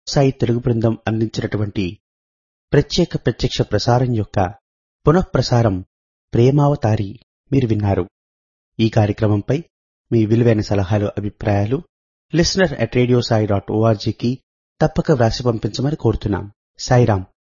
సాయి తెలుగు బృందం అందించినటువంటి ప్రత్యక్ష ప్రసారం యొక్క పునఃప్రసారం ప్రేమావతారి మీరు విన్నారు. ఈ కార్యక్రమంపై మీ విలువైన సలహాలు, అభిప్రాయాలు listener@radiosai.orgకి తప్పక వ్రాసి పంపించమని కోరుతున్నాం. సాయిరాం.